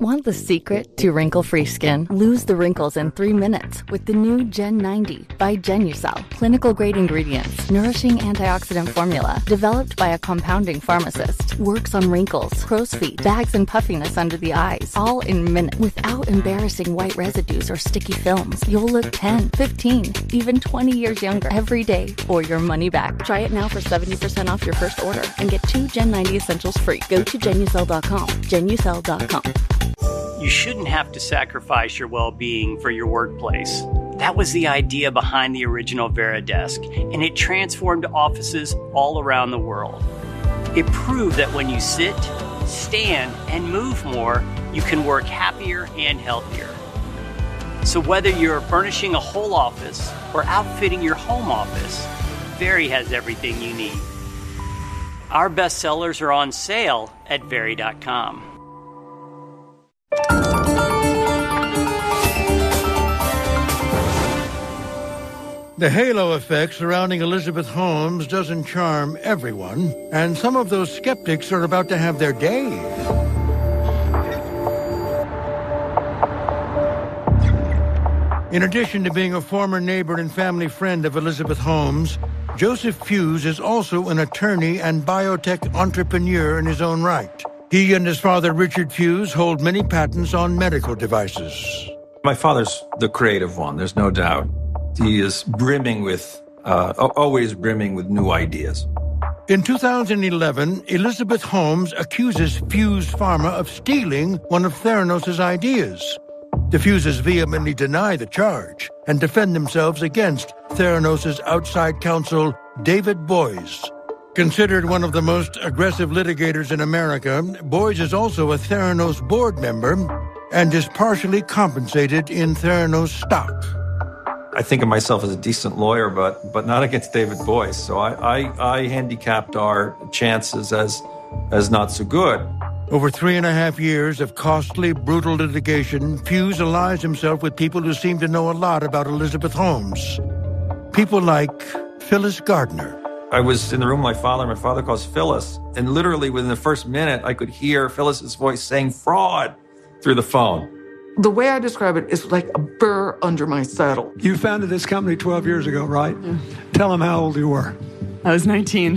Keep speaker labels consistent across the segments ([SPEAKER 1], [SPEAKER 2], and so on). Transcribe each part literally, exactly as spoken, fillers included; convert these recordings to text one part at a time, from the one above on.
[SPEAKER 1] Want the secret to wrinkle-free skin? Lose the wrinkles in three minutes with the new Gen ninety by Genucel. Clinical-grade ingredients, nourishing antioxidant formula, developed by a compounding pharmacist. Works on wrinkles, crow's feet, bags and puffiness under the eyes, all in minutes without embarrassing white residues or sticky films. You'll look ten, fifteen, even twenty years younger every day or your money back. Try it now for seventy percent off your first order and get two Gen ninety essentials free. Go to Genucel dot com. Genucel dot com.
[SPEAKER 2] You shouldn't have to sacrifice your well-being for your workplace. That was the idea behind the original Veridesk, and it transformed offices all around the world. It proved that when you sit, stand, and move more, you can work happier and healthier. So whether you're furnishing a whole office or outfitting your home office, Very has everything you need. Our best sellers are on sale at Very dot com.
[SPEAKER 3] The halo effect surrounding Elizabeth Holmes doesn't charm everyone, and some of those skeptics are about to have their day. In addition to being a former neighbor and family friend of Elizabeth Holmes, Joseph Fuse is also an attorney and biotech entrepreneur in his own right. He and his father, Richard Fuse, hold many patents on medical devices.
[SPEAKER 4] My father's the creative one, there's no doubt. He is brimming with, uh, always brimming with new ideas.
[SPEAKER 3] In two thousand eleven, Elizabeth Holmes accuses Fuse Pharma of stealing one of Theranos' ideas. The Fuses vehemently deny the charge and defend themselves against Theranos' outside counsel, David Boies. Considered one of the most aggressive litigators in America, Boies is also a Theranos board member and is partially compensated in Theranos stock.
[SPEAKER 4] I think of myself as a decent lawyer, but but not against David Boies. So I, I, I handicapped our chances as as not so good.
[SPEAKER 3] Over three and a half years of costly, brutal litigation, Fuse allies himself with people who seem to know a lot about Elizabeth Holmes. People like Phyllis Gardner.
[SPEAKER 4] I was in the room with my father. My father calls Phyllis, and literally within the first minute, I could hear Phyllis's voice saying fraud through the phone.
[SPEAKER 5] The way I describe it is like a burr under my saddle.
[SPEAKER 6] You founded this company twelve years ago, right? Yeah. Tell them how old you were.
[SPEAKER 7] I was nineteen.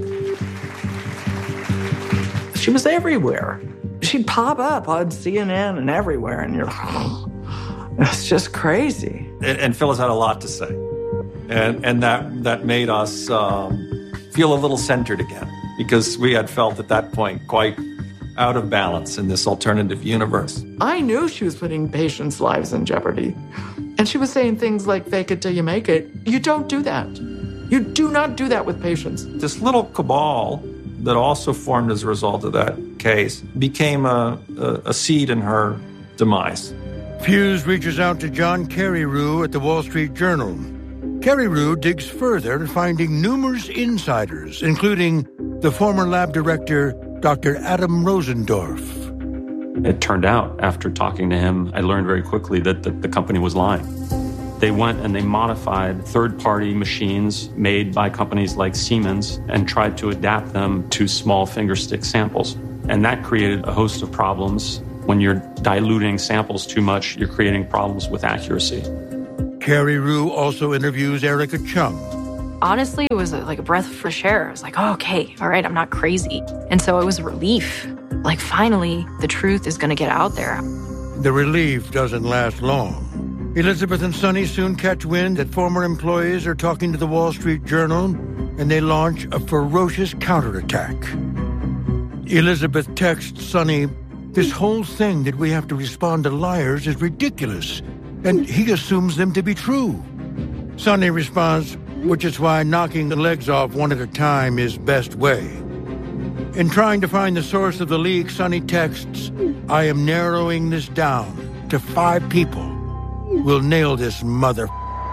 [SPEAKER 5] She was everywhere. She'd pop up on C N N and everywhere, and you're like, oh, it's just crazy.
[SPEAKER 4] And, and Phyllis had a lot to say. And and that, that made us um, feel a little centered again, because we had felt at that point quite out of balance in this alternative universe.
[SPEAKER 5] I knew she was putting patients' lives in jeopardy. And she was saying things like, fake it till you make it. You don't do that. You do not do that with patients.
[SPEAKER 4] This little cabal that also formed as a result of that case became a, a, a seed in her demise.
[SPEAKER 3] Fuse reaches out to John Carreyrou at the Wall Street Journal. Carreyrou digs further, finding numerous insiders, including the former lab director, Doctor Adam Rosendorf.
[SPEAKER 8] It turned out, after talking to him, I learned very quickly that the, the company was lying. They went and they modified third-party machines made by companies like Siemens and tried to adapt them to small fingerstick samples. And that created a host of problems. When you're diluting samples too much, you're creating problems with accuracy.
[SPEAKER 3] Carreyrou also interviews Erica Chung.
[SPEAKER 9] Honestly, it was like a breath of fresh air. I was like, oh, okay, all right, I'm not crazy. And so it was a relief. Like, finally, the truth is going to get out there.
[SPEAKER 3] The relief doesn't last long. Elizabeth and Sonny soon catch wind that former employees are talking to the Wall Street Journal, and they launch a ferocious counterattack. Elizabeth texts Sonny, "This whole thing that we have to respond to liars is ridiculous," and he assumes them to be true. Sonny responds, which is why knocking the legs off one at a time is best way. In trying to find the source of the leak, Sonny texts, "I am narrowing this down to five people. We'll nail this mother."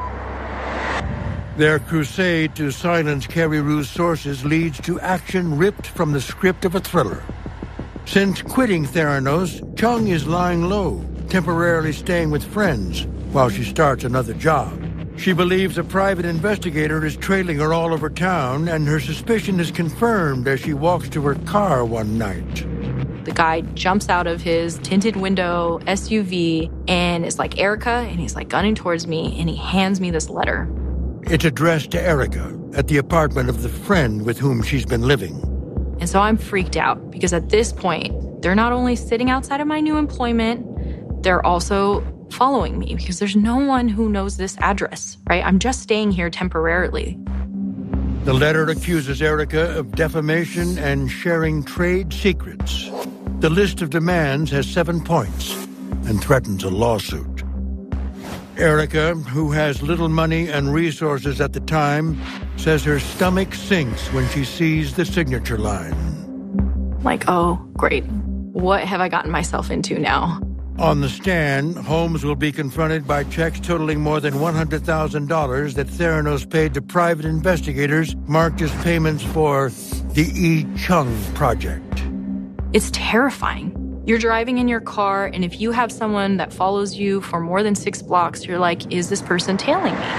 [SPEAKER 3] Their crusade to silence Carreyrou's sources leads to action ripped from the script of a thriller. Since quitting Theranos, Chung is lying low, temporarily staying with friends while she starts another job. She believes a private investigator is trailing her all over town, and her suspicion is confirmed as she walks to her car one night.
[SPEAKER 9] The guy jumps out of his tinted window S U V and is like, Erica, and he's like gunning towards me, and he hands me this letter.
[SPEAKER 3] It's addressed to Erica at the apartment of the friend with whom she's been living.
[SPEAKER 9] And so I'm freaked out because at this point, they're not only sitting outside of my new employment, they're also following me because there's no one who knows this address, right? I'm just staying here temporarily.
[SPEAKER 3] The letter accuses Erica of defamation and sharing trade secrets. The list of demands has seven points and threatens a lawsuit. Erica, who has little money and resources at the time, says her stomach sinks when she sees the signature line.
[SPEAKER 9] Like, oh, great. What have I gotten myself into now?
[SPEAKER 3] On the stand, Holmes will be confronted by checks totaling more than one hundred thousand dollars that Theranos paid to private investigators marked as payments for the E. Chung project.
[SPEAKER 9] It's terrifying. You're driving in your car, and if you have someone that follows you for more than six blocks, you're like, is this person tailing me?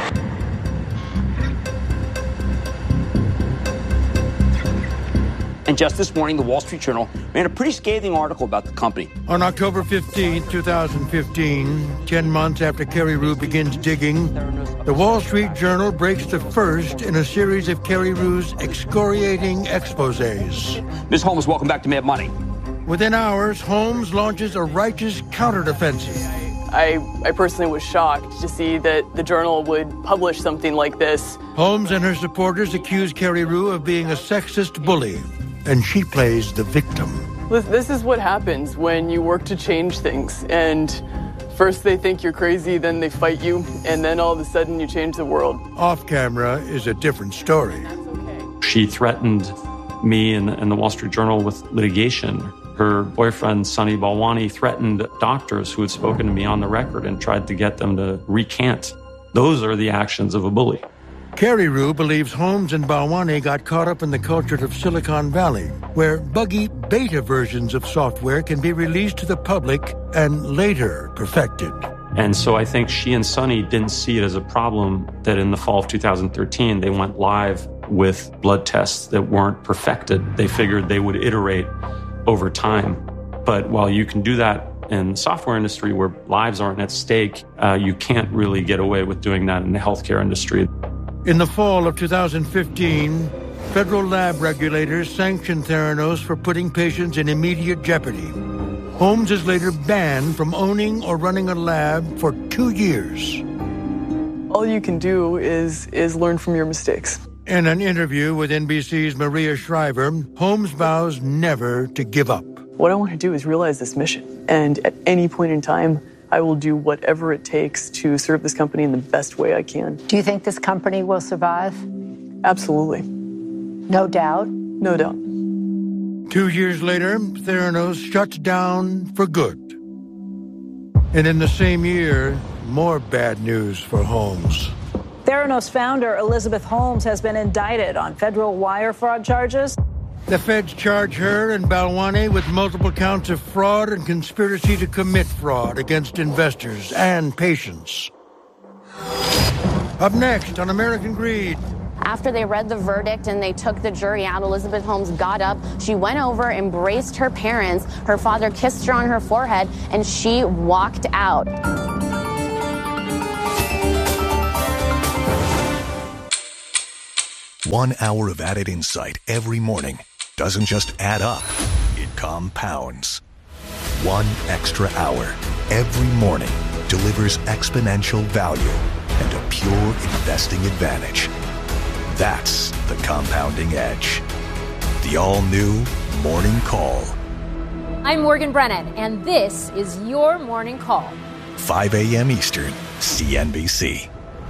[SPEAKER 7] And just this morning, the Wall Street Journal ran a pretty scathing article about the company.
[SPEAKER 3] On October fifteenth, twenty fifteen, ten months after Kerry Rue begins digging, the Wall Street Journal breaks the first in a series of Kerry Rue's excoriating exposés.
[SPEAKER 7] Miz Holmes, welcome back to Mad Money.
[SPEAKER 3] Within hours, Holmes launches a righteous counter-defensive.
[SPEAKER 10] I, I personally was shocked to see that the Journal would publish something like this.
[SPEAKER 3] Holmes and her supporters accuse Kerry Rue of being a sexist bully, and she plays the victim.
[SPEAKER 10] This is what happens when you work to change things. And first they think you're crazy, then they fight you, and then all of a sudden you change the world.
[SPEAKER 3] Off camera is a different story.
[SPEAKER 8] She threatened me and, and the Wall Street Journal with litigation. Her boyfriend, Sunny Balwani, threatened doctors who had spoken to me on the record and tried to get them to recant. Those are the actions of a bully.
[SPEAKER 3] Kerry Rue believes Holmes and Balwani got caught up in the culture of Silicon Valley, where buggy beta versions of software can be released to the public and later perfected.
[SPEAKER 8] And so I think she and Sunny didn't see it as a problem that in the fall of two thousand thirteen, they went live with blood tests that weren't perfected. They figured they would iterate over time. But while you can do that in the software industry where lives aren't at stake, uh, you can't really get away with doing that in the healthcare industry.
[SPEAKER 3] In the fall of two thousand fifteen, federal lab regulators sanctioned Theranos for putting patients in immediate jeopardy. Holmes is later banned from owning or running a lab for two years.
[SPEAKER 10] All you can do is, is learn from your mistakes.
[SPEAKER 3] In an interview with N B C's Maria Shriver, Holmes vows never to give up.
[SPEAKER 10] What I want to do is realize this mission. And at any point in time, I will do whatever it takes to serve this company in the best way I can.
[SPEAKER 11] Do you think this company will survive?
[SPEAKER 10] Absolutely.
[SPEAKER 11] No doubt?
[SPEAKER 10] No doubt.
[SPEAKER 3] Two years later, Theranos shuts down for good. And in the same year, more bad news for Holmes.
[SPEAKER 12] Theranos founder Elizabeth Holmes has been indicted on federal wire fraud charges.
[SPEAKER 3] The feds charge her and Balwani with multiple counts of fraud and conspiracy to commit fraud against investors and patients. Up next on American Greed.
[SPEAKER 13] After they read the verdict and they took the jury out, Elizabeth Holmes got up. She went over, embraced her parents. Her father kissed her on her forehead, and she walked out.
[SPEAKER 14] One hour of added insight every morning doesn't just add up, it compounds. One extra hour every morning delivers exponential value and a pure investing advantage. That's the compounding edge. The all-new Morning Call.
[SPEAKER 15] I'm Morgan Brennan, and this is your Morning Call.
[SPEAKER 14] five a.m. Eastern, C N B C.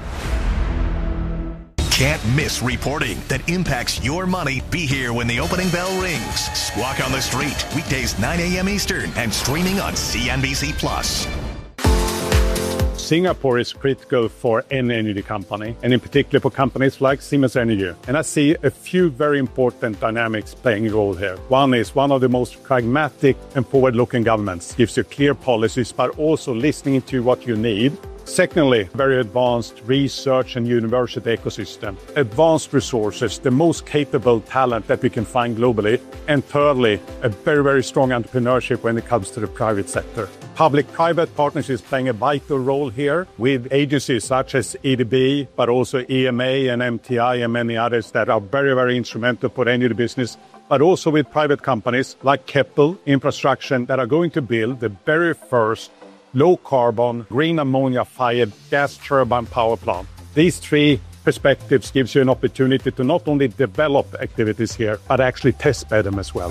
[SPEAKER 14] Can't miss reporting that impacts your money. Be here when the opening bell rings. Squawk on the Street, weekdays nine a.m. Eastern and streaming on C N B C Plus.
[SPEAKER 16] Singapore is critical for any energy company, and in particular for companies like Siemens Energy. And I see a few very important dynamics playing a role here. One is one of the most pragmatic and forward-looking governments, gives you clear policies, but also listening to what you need Secondly, very advanced research and university ecosystem, advanced resources, the most capable talent that we can find globally. And thirdly, a very, very strong entrepreneurship when it comes to the private sector. Public-private partnerships playing a vital role here with agencies such as E D B, but also E M A and M T I and many others that are very, very instrumental for any of the business, but also with private companies like Keppel Infrastructure that are going to build the very first low-carbon, green ammonia-fired gas turbine power plant. These three perspectives gives you an opportunity to not only develop activities here, but actually test bed them as well.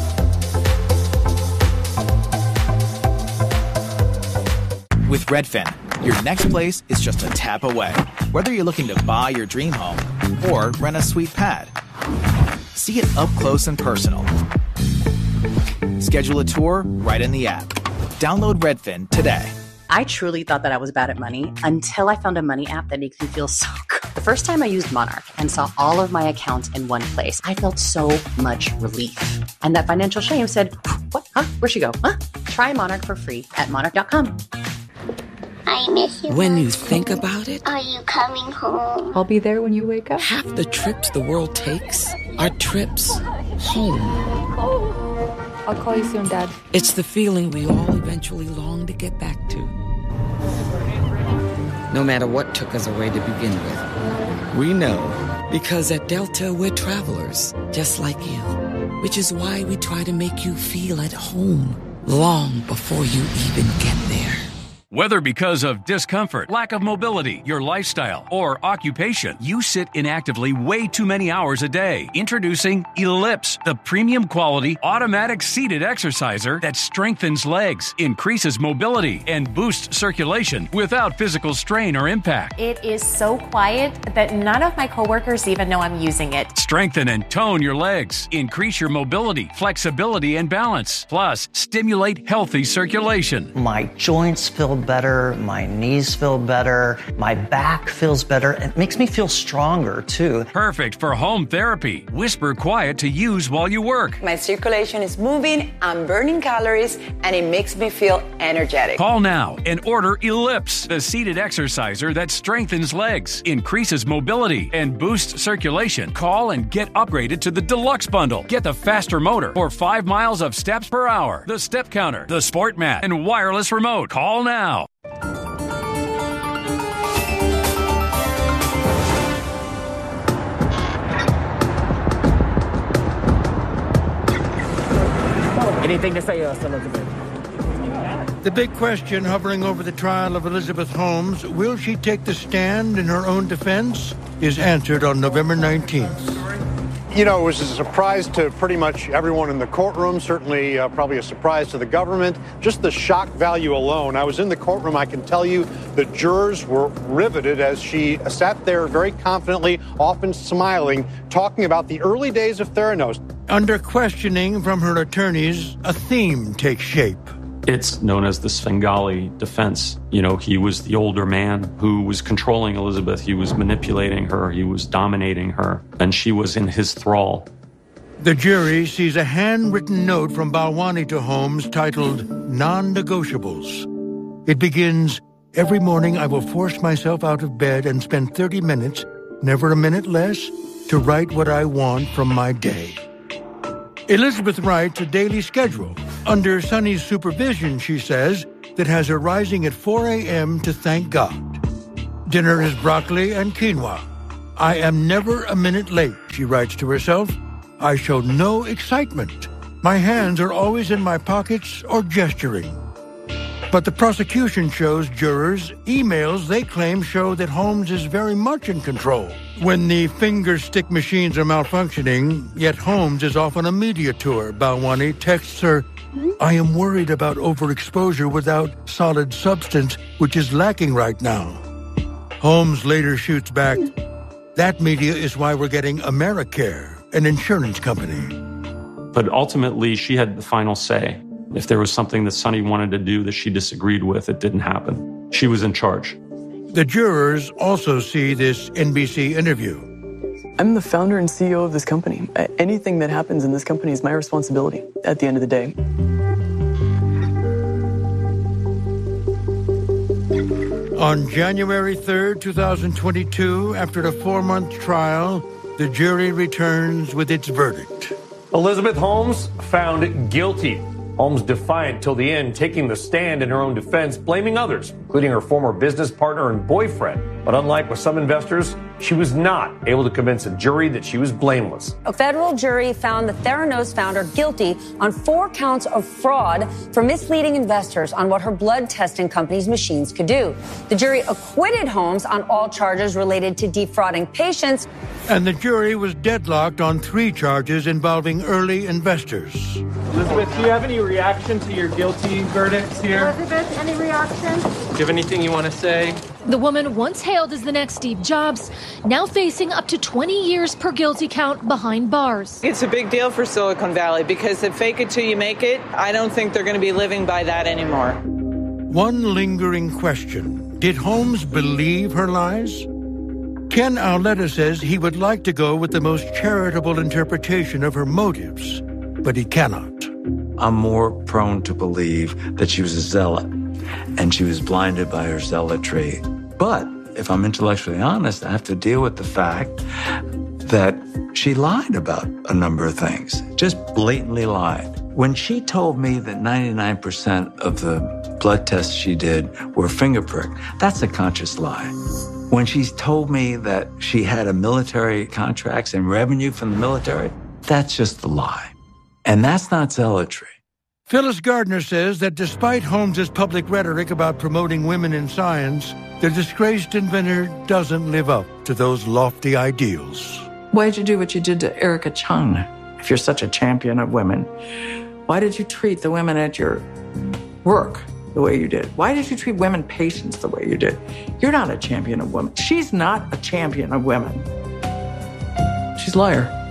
[SPEAKER 17] With Redfin, your next place is just a tap away. Whether you're looking to buy your dream home or rent a sweet pad, see it up close and personal. Schedule a tour right in the app. Download Redfin today.
[SPEAKER 18] I truly thought that I was bad at money until I found a money app that makes me feel so good. The first time I used Monarch and saw all of my accounts in one place, I felt so much relief. And that financial shame said, what? Huh? Where'd she go? Huh? Try Monarch for free at monarch dot com.
[SPEAKER 19] I miss you.
[SPEAKER 20] When you think about it,
[SPEAKER 19] are you coming home?
[SPEAKER 20] I'll be there when you wake up. Half the trips the world takes are trips home.
[SPEAKER 9] I'll call you soon, Dad.
[SPEAKER 20] It's the feeling we all eventually long to get back to. No matter what took us away to begin with. We know, because at Delta we're travelers, just like you. Which is why we try to make you feel at home long before you even get there.
[SPEAKER 21] Whether because of discomfort, lack of mobility, your lifestyle, or occupation, you sit inactively way too many hours a day. Introducing Ellipse, the premium quality automatic seated exerciser that strengthens legs, increases mobility, and boosts circulation without physical strain or impact.
[SPEAKER 22] It is so quiet that none of my coworkers even know I'm using it.
[SPEAKER 21] Strengthen and tone your legs. Increase your mobility, flexibility, and balance. Plus, stimulate healthy circulation.
[SPEAKER 23] My joints feel better, my knees feel better, my back feels better. It makes me feel stronger too.
[SPEAKER 21] Perfect for home therapy. Whisper quiet to use while you work.
[SPEAKER 24] My circulation is moving, I'm burning calories, and it makes me feel energetic.
[SPEAKER 21] Call now and order Ellipse, the seated exerciser that strengthens legs, increases mobility, and boosts circulation. Call and get upgraded to the Deluxe Bundle. Get the faster motor for five miles of steps per hour, the step counter, the sport mat, and wireless remote. Call now.
[SPEAKER 25] Anything to say, Elizabeth?
[SPEAKER 3] The big question hovering over the trial of Elizabeth Holmes, will she take the stand in her own defense, is answered on November nineteenth.
[SPEAKER 26] You know, it was a surprise to pretty much everyone in the courtroom, certainly uh, probably a surprise to the government. Just the shock value alone. I was in the courtroom. I can tell you the jurors were riveted as she sat there very confidently, often smiling, talking about the early days of Theranos.
[SPEAKER 3] Under questioning from her attorneys, a theme takes shape.
[SPEAKER 8] It's known as the Svengali defense. You know, he was the older man who was controlling Elizabeth. He was manipulating her. He was dominating her. And she was in his thrall.
[SPEAKER 3] The jury sees a handwritten note from Balwani to Holmes titled Non-Negotiables. It begins, every morning I will force myself out of bed and spend thirty minutes, never a minute less, to write what I want from my day. Elizabeth writes a daily schedule. Under Sonny's supervision, she says, that has her rising at four a.m. to thank God. Dinner is broccoli and quinoa. I am never a minute late, she writes to herself. I show no excitement. My hands are always in my pockets or gesturing. But the prosecution shows jurors emails they claim show that Holmes is very much in control. When the finger stick machines are malfunctioning, yet Holmes is off on a media tour, Balwani texts her, I am worried about overexposure without solid substance, which is lacking right now. Holmes later shoots back, that media is why we're getting Americare, an insurance company.
[SPEAKER 8] But ultimately, she had the final say. If there was something that Sonny wanted to do that she disagreed with, it didn't happen. She was in charge.
[SPEAKER 3] The jurors also see this N B C interview.
[SPEAKER 10] I'm the founder and C E O of this company. Anything that happens in this company is my responsibility at the end of the day.
[SPEAKER 3] On January third, two thousand twenty-two, after a four-month trial, the jury returns with its verdict.
[SPEAKER 1] Elizabeth Holmes found guilty. Holmes defiant till the end, taking the stand in her own defense, blaming others, including her former business partner and boyfriend. But unlike with some investors, she was not able to convince a jury that she was blameless.
[SPEAKER 2] A federal jury found the Theranos founder guilty on four counts of fraud for misleading investors on what her blood testing company's machines could do. The jury acquitted Holmes on all charges related to defrauding patients.
[SPEAKER 3] And the jury was deadlocked on three charges involving early investors.
[SPEAKER 4] Elizabeth, do you have any reaction to your guilty verdicts here?
[SPEAKER 5] Elizabeth, any reaction?
[SPEAKER 4] Do you have anything you want to say?
[SPEAKER 6] The woman once hailed as the next Steve Jobs, now facing up to twenty years per guilty count behind bars.
[SPEAKER 7] It's a big deal for Silicon Valley because if fake it till you make it, I don't think they're going to be living by that anymore.
[SPEAKER 3] One lingering question. Did Holmes believe her lies? Ken Auletta says he would like to go with the most charitable interpretation of her motives, but he cannot.
[SPEAKER 27] I'm more prone to believe that she was a zealot and she was blinded by her zealotry. But if I'm intellectually honest, I have to deal with the fact that she lied about a number of things, just blatantly lied. When she told me that ninety-nine percent of the blood tests she did were finger prick, that's a conscious lie. When she's told me that she had a military contracts and revenue from the military, that's just a lie. And that's not zealotry.
[SPEAKER 3] Phyllis Gardner says that despite Holmes's public rhetoric about promoting women in science, the disgraced inventor doesn't live up to those lofty ideals.
[SPEAKER 28] Why did you do what you did to Erica Chung? If you're such a champion of women, why did you treat the women at your work the way you did? Why did you treat women patients the way you did? You're not a champion of women. She's not a champion of women. She's a liar.